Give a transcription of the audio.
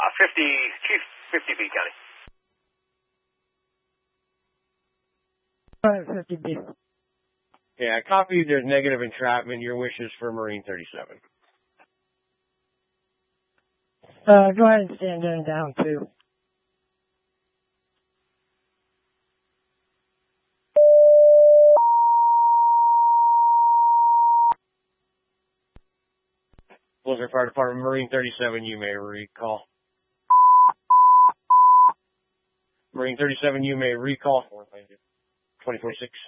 Chief 50B County. 50B. Yeah, copy. There's negative entrapment. Your wishes for Marine 37. Go ahead and stand in down too. Blizzard Fire Department, Marine 37, you may recall. Marine 37, you may recall. 2046.